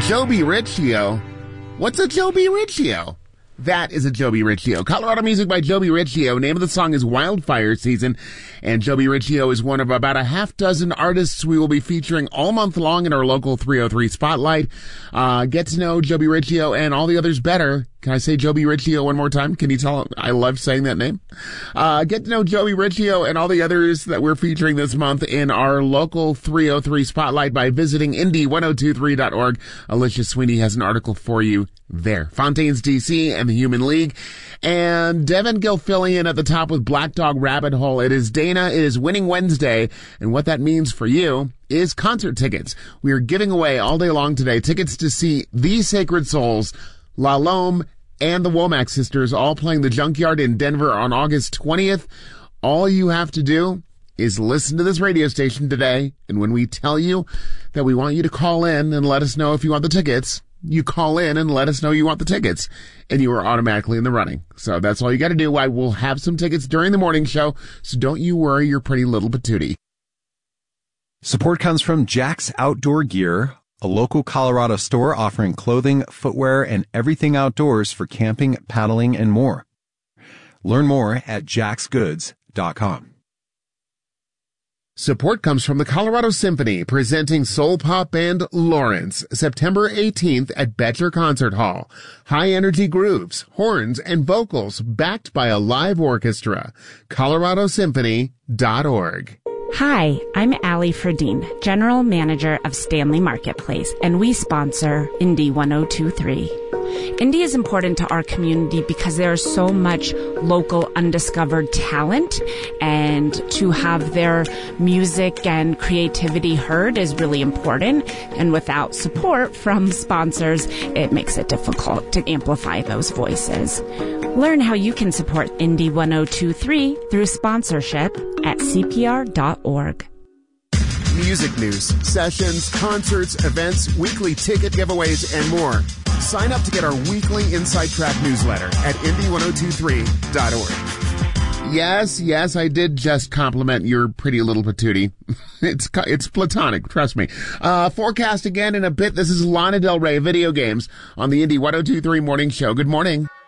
Joby Riccio. What's a Joby Riccio? That is a Joby Riccio. Colorado music by Joby Riccio. Name of the song is Wildfire Season. And Joby Riccio is one of about a half dozen artists we will be featuring all month long in our local 303 Spotlight. Get to know Joby Riccio and all the others better. Can I say Joby Riccio one more time? Can you tell I love saying that name? Get to know Joby Riccio and all the others that we're featuring this month in our local 303 Spotlight by visiting indie1023.org. Alicia Sweeney has an article for you there. Fontaines DC and the Human League. And Devin Gilfillian at the top with Black Dog Rabbit Hole. It is Dana. It is Winning Wednesday. And what that means for you is concert tickets. We are giving away all day long today tickets to see The Sacred Souls, La Lome, and the Womack Sisters all playing the Junkyard in Denver on August 20th. All you have to do is listen to this radio station today. And when we tell you that we want you to call in and let us know if you want the tickets, you call in and let us know you want the tickets, and you are automatically in the running. So that's all you got to do. I will have some tickets during the morning show, so don't you worry your pretty little patootie. Support comes from Jack's Outdoor Gear, a local Colorado store offering clothing, footwear, and everything outdoors for camping, paddling, and more. Learn more at jacksgoods.com. Support comes from the Colorado Symphony, presenting soul pop band Lawrence, September 18th at Betcher Concert Hall. High-energy grooves, horns, and vocals backed by a live orchestra. coloradosymphony.org. Hi, I'm Allie Ferdine, General Manager of Stanley Marketplace, and we sponsor Indie 1023. Indie is important to our community because there is so much local undiscovered talent, and to have their music and creativity heard is really important. And without support from sponsors, it makes it difficult to amplify those voices. Learn how you can support Indie 1023 through sponsorship at CPR.org. Music news, sessions, concerts, events, weekly ticket giveaways, and more. Sign up to get our weekly Inside Track newsletter at indie1023.org. Yes, I did just compliment your pretty little patootie. It's platonic, trust me. Forecast again in a bit. This is Lana Del Rey, Video Games, on the Indie 1023 Morning Show. Good morning.